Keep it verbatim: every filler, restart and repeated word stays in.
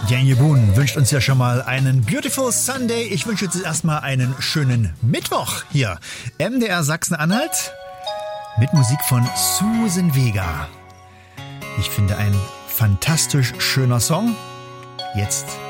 Daniel Boone wünscht uns ja schon mal einen Beautiful Sunday. Ich wünsche jetzt erstmal einen schönen Mittwoch hier. M D R Sachsen-Anhalt mit Musik von Suzanne Vega. Ich finde ein fantastisch schöner Song. Jetzt